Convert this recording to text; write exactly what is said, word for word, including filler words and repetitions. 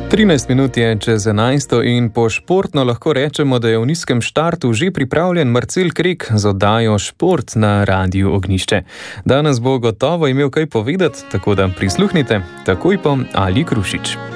trinajst minut je čez enajsto in po športno lahko rečemo, da je v nizkem štartu že pripravljen Marcel Krek z oddajo Šport na Radiu Ognjišče. Danes bo gotovo imel kaj povedati, tako da prisluhnite takoj po Ali Krušič.